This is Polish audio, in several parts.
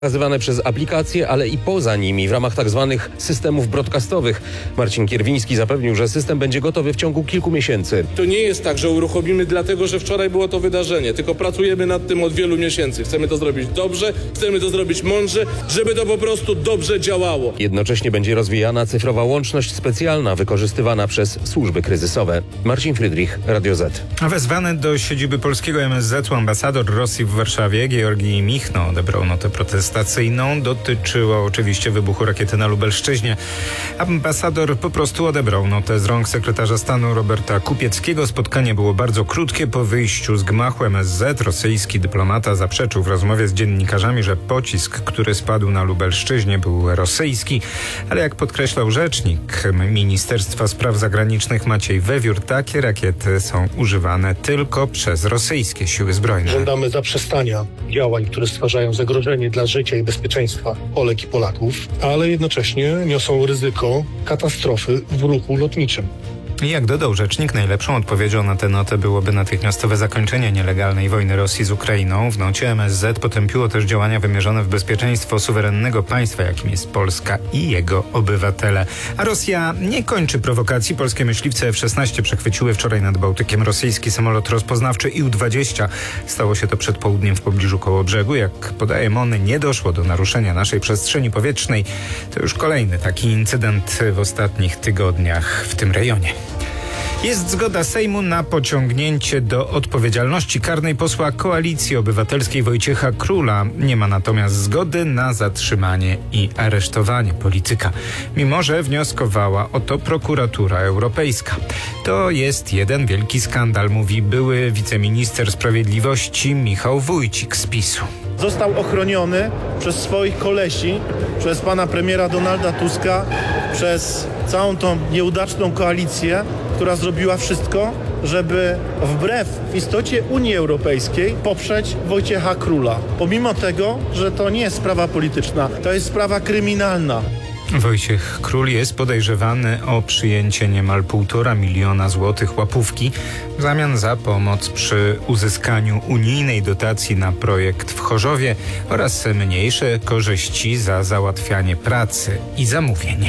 Pokazywane przez aplikacje, ale i poza nimi w ramach tzw. systemów broadcastowych. Marcin Kierwiński zapewnił, że system będzie gotowy w ciągu kilku miesięcy. To nie jest tak, że uruchomimy dlatego, że wczoraj było to wydarzenie, tylko pracujemy nad tym od wielu miesięcy. Chcemy to zrobić dobrze, chcemy to zrobić mądrze, żeby to po prostu dobrze działało. Jednocześnie będzie rozwijana cyfrowa łączność specjalna wykorzystywana przez służby kryzysowe. Marcin Frydrich, Radio Z. Wezwany do siedziby polskiego MSZ-u ambasador Rosji w Warszawie, Georgij Michno, odebrał notę protestacyjną. Dotyczyło oczywiście wybuchu rakiety na Lubelszczyźnie. Ambasador po prostu odebrał notę z rąk sekretarza stanu Roberta Kupieckiego. Spotkanie było bardzo krótkie. Po wyjściu z gmachu MSZ rosyjski dyplomata zaprzeczył w rozmowie z dziennikarzami, że pocisk, który spadł na Lubelszczyźnie, był rosyjski. Ale jak podkreślał rzecznik Ministerstwa Spraw Zagranicznych Maciej Wewiór, takie rakiety są używane tylko przez rosyjskie siły zbrojne. Żądamy zaprzestania działań, które stwarzają zagrożenie dla życia i bezpieczeństwa Polek i Polaków, ale jednocześnie niosą ryzyko katastrofy w ruchu lotniczym. Jak dodał rzecznik, najlepszą odpowiedzią na tę notę byłoby natychmiastowe zakończenie nielegalnej wojny Rosji z Ukrainą. W nocie MSZ potępiło też działania wymierzone w bezpieczeństwo suwerennego państwa, jakim jest Polska i jego obywatele. A Rosja nie kończy prowokacji. Polskie myśliwce F-16 przechwyciły wczoraj nad Bałtykiem rosyjski samolot rozpoznawczy IL-20. Stało się to przed południem w pobliżu Kołobrzegu. Jak podaje MON, nie doszło do naruszenia naszej przestrzeni powietrznej. To już kolejny taki incydent w ostatnich tygodniach w tym rejonie. Jest zgoda Sejmu na pociągnięcie do odpowiedzialności karnej posła Koalicji Obywatelskiej Wojciecha Króla. Nie ma natomiast zgody na zatrzymanie i aresztowanie polityka, mimo że wnioskowała o to prokuratura europejska. To jest jeden wielki skandal, mówi były wiceminister sprawiedliwości Michał Wójcik z PiS-u. Został ochroniony przez swoich kolesi, przez pana premiera Donalda Tuska, przez całą tą nieudaczną koalicję, która zrobiła wszystko, żeby wbrew w istocie Unii Europejskiej poprzeć Wojciecha Króla. Pomimo tego, że to nie jest sprawa polityczna, to jest sprawa kryminalna. Wojciech Król jest podejrzewany o przyjęcie niemal 1,5 miliona złotych łapówki w zamian za pomoc przy uzyskaniu unijnej dotacji na projekt w Chorzowie oraz mniejsze korzyści za załatwianie pracy i zamówienie.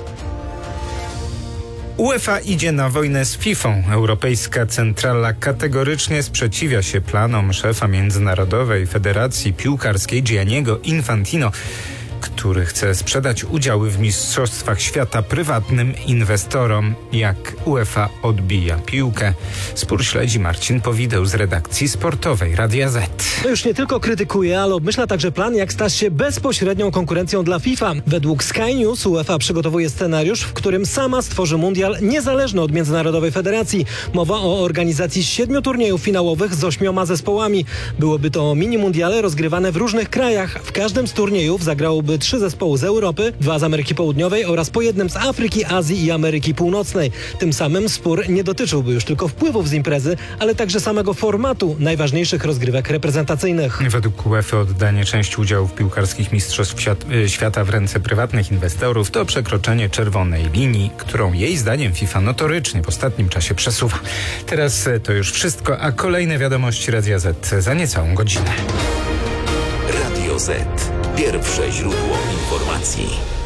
UEFA idzie na wojnę z FIFA. Europejska Centrala kategorycznie sprzeciwia się planom szefa Międzynarodowej Federacji Piłkarskiej Gianniego Infantino, który chce sprzedać udziały w Mistrzostwach Świata prywatnym inwestorom. Jak UEFA odbija piłkę? Spór śledzi Marcin Powideł z redakcji sportowej Radia Z. To już nie tylko krytykuje, ale obmyśla także plan, jak stać się bezpośrednią konkurencją dla FIFA. Według Sky News UEFA przygotowuje scenariusz, w którym sama stworzy mundial niezależny od Międzynarodowej Federacji. Mowa o organizacji 7 turniejów finałowych z 8 zespołami. Byłoby to mini-mundiale rozgrywane w różnych krajach. W każdym z turniejów zagrałoby 3 zespoły z Europy, 2 z Ameryki Południowej oraz po jednym z Afryki, Azji i Ameryki Północnej. Tym samym spór nie dotyczyłby już tylko wpływów z imprezy, ale także samego formatu najważniejszych rozgrywek reprezentacyjnych. Według UEFA oddanie części udziałów piłkarskich Mistrzostw Świata w ręce prywatnych inwestorów to przekroczenie czerwonej linii, którą jej zdaniem FIFA notorycznie w ostatnim czasie przesuwa. Teraz to już wszystko, a kolejne wiadomości Radia Z za niecałą godzinę. Radio Z. Pierwsze źródło informacji.